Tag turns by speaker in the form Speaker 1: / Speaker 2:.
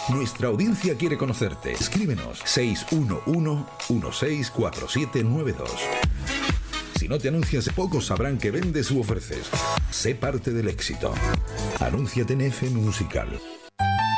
Speaker 1: Nuestra audiencia quiere conocerte. Escríbenos 611-164792. Si no te anuncias, pocos sabrán que vendes u ofreces. Sé parte del éxito. Anúnciate en FM Musical.